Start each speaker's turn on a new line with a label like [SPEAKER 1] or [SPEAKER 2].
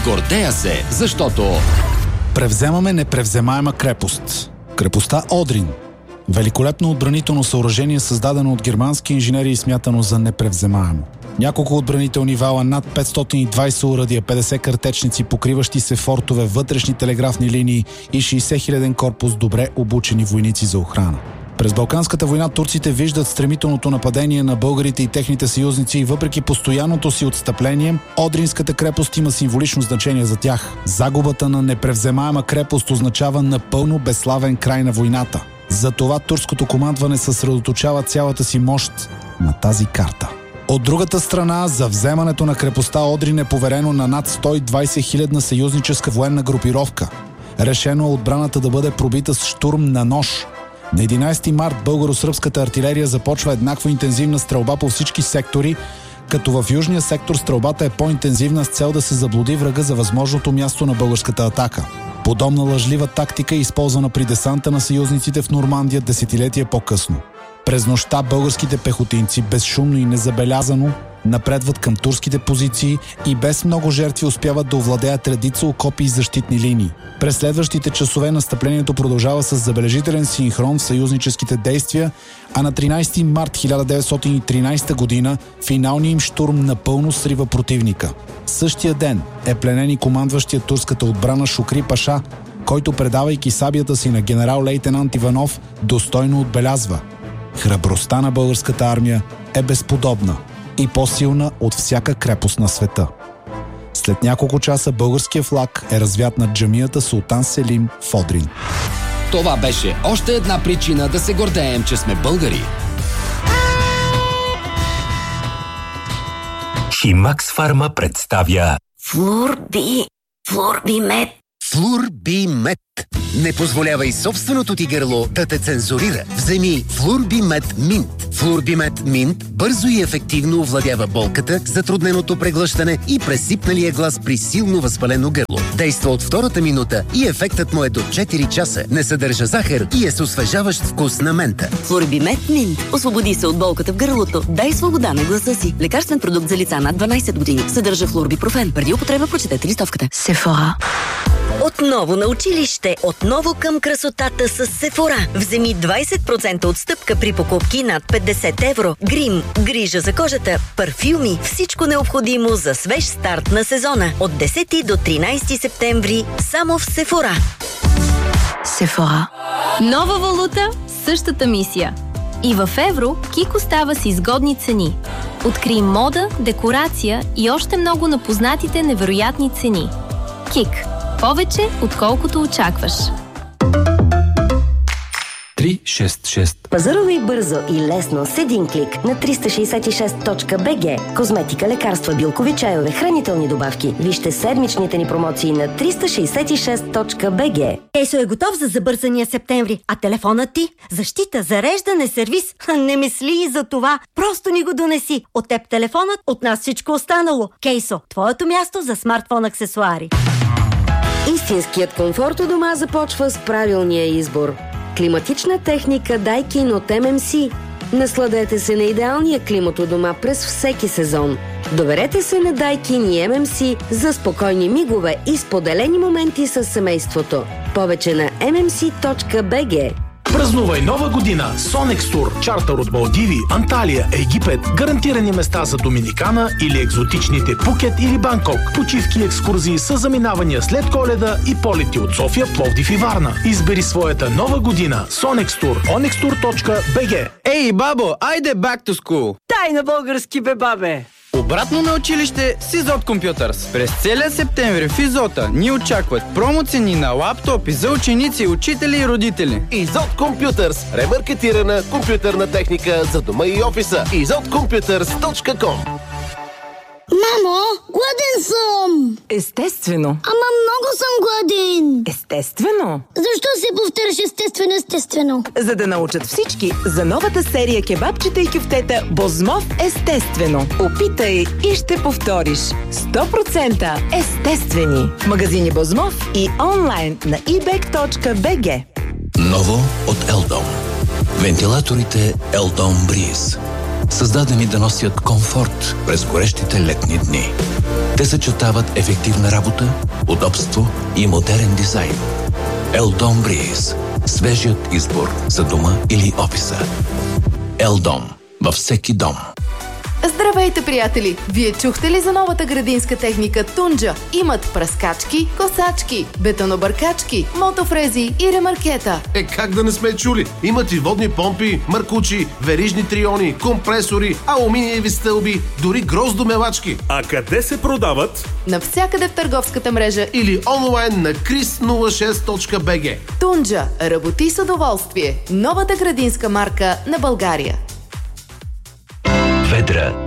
[SPEAKER 1] Гордея се, защото
[SPEAKER 2] превземаме непревземаема крепост. Крепостта Одрин. Великолепно отбранително съоръжение, създадено от германски инженери и смятано за непревземаемо. Няколко отбранителни вала, над 520 оръдия, 50 картечници, покриващи се фортове, вътрешни телеграфни линии и 60 000 корпус добре обучени войници за охрана. През Балканската война турците виждат стремителното нападение на българите и техните съюзници и въпреки постоянното си отстъпление, Одринската крепост има символично значение за тях. Загубата на непревземаема крепост означава напълно безславен край на войната. Затова турското командване съсредоточава цялата си мощ на тази карта. От другата страна, за вземането на крепостта Одрин е поверено на над 120 000 съюзническа военна групировка. Решено е отбраната да бъде пробита с штурм на нож. На 11 март българо-сръбската артилерия започва еднакво интензивна стрелба по всички сектори, като в южния сектор стрелбата е по-интензивна с цел да се заблуди врага за възможното място на българската атака. Подобна лъжлива тактика е използвана при десанта на съюзниците в Нормандия десетилетия по-късно. През нощта българските пехотинци безшумно и незабелязано напредват към турските позиции и без много жертви успяват да овладеят редица окопи и защитни линии. През следващите часове настъплението продължава с забележителен синхрон в съюзническите действия, а на 13 март 1913 година финалният им штурм напълно срива противника. Същия ден е пленен и командващия турската отбрана Шукри Паша, който, предавайки сабията си на генерал-лейтенант Иванов, достойно отбелязва: храбростта на българската армия е безподобна и по-силна от всяка крепост на света. След няколко часа българския флаг е развят над джамията Султан Селим в Одрин.
[SPEAKER 1] това беше още една причина да се гордеем, че сме българи.
[SPEAKER 3] Химакс Фарма представя
[SPEAKER 4] Флурбимет. Флурбимет. Не позволявай собственото ти гърло да те цензурира. Вземи Флурбимет Минт. Флурбимет Минт бързо и ефективно овладява болката, затрудненото преглъщане и пресипналия глас при силно възпалено гърло. Действа от втората минута и ефектът му е до 4 часа. Не съдържа захар и е с освежаващ вкус на мента.
[SPEAKER 5] Флурбимет Минт. Освободи се от болката в гърлото. Дай свобода на гласа си. Лекарствен продукт за лица над 12 години. Съдържа флурбипрофен. Преди употреба прочетете листовката. Сефора. Отново на училище, отново към красотата с Сефора. Вземи 20% отстъпка при покупки над 50 евро. Грим, грижа за кожата, парфюми, всичко необходимо за свеж старт на сезона. От 10 до 13 септември само в Сефора.
[SPEAKER 6] Сефора. Нова валута, същата мисия. И в евро Кик остава с изгодни цени. Открий мода, декорация и още много на познатите невероятни цени. Кик. Повече, отколкото очакваш.
[SPEAKER 3] 366.
[SPEAKER 7] Пазарувай бързо и лесно с един клик на 366.bg. Козметика, лекарства, билкови чайове, хранителни добавки. Вижте седмичните ни промоции на 366.bg.
[SPEAKER 8] Кейсо е готов за забързания септември, а телефонът ти? Защита, зареждане, сервис? Не мисли и за това. Просто ни го донеси. От теб телефонът, от нас всичко останало. Кейсо, твоето място за смартфон аксесуари.
[SPEAKER 7] Истинският комфорт у дома започва с правилния избор. Климатична техника Daikin от MMC. Насладете се на идеалния климат у дома през всеки сезон. Доверете се на Daikin и MMC за спокойни мигове и споделени моменти с семейството. Повече на mmc.bg.
[SPEAKER 9] Празнувай нова година с Sonex Tour. Чартър от Малдиви, Анталия, Египет. Гарантирани места за Доминикана или екзотичните Пукет или Банкок. Почивки и екскурзии с заминавания след Коледа и полети от София, Пловдив и Варна. Избери своята нова година. Sonex Tour. onextour.bg.
[SPEAKER 10] Ей, бабо, айде back to school.
[SPEAKER 11] Дай на български, бе, бабе.
[SPEAKER 10] Обратно на училище с Изот Computers. През целия септември в Изота ни очакват промоцени на лаптопи за ученици, учители и родители.
[SPEAKER 12] Изот Computers. Ремаркетирана компютърна техника за дома и офиса. izotcomputers.com.
[SPEAKER 13] Мамо, гладен съм!
[SPEAKER 11] Естествено.
[SPEAKER 13] Ама много съм гладен!
[SPEAKER 11] Естествено.
[SPEAKER 13] Защо се повтаряш естествено?
[SPEAKER 11] За да научат всички за новата серия кебабчета и кюфтета Бозмов естествено. Опитай и ще повториш. 100% естествени. В магазини Бозмов и онлайн на ebek.bg.
[SPEAKER 1] Ново от Елдом. Вентилаторите Елдом Бриз. Създадени да носят комфорт през горещите летни дни.
[SPEAKER 3] Те съчетават ефективна работа, удобство и модерен дизайн. Елдом Бриз. Свежият избор за дома или офиса. Елдом. Във всеки дом.
[SPEAKER 14] Здравейте, приятели! Вие чухте ли за новата градинска техника Тунджа? Имат пръскачки, косачки, бетонобъркачки, мотофрези и ремаркета.
[SPEAKER 12] Как да не сме чули? Имат и водни помпи, маркучи, верижни триони, компресори, алуминиеви стълби, дори гроздомелачки.
[SPEAKER 15] А къде се продават?
[SPEAKER 14] Навсякъде в търговската мрежа
[SPEAKER 12] или онлайн на chris06.bg.
[SPEAKER 14] Тунджа. Работи с удоволствие. Новата градинска марка на България.
[SPEAKER 3] Ведра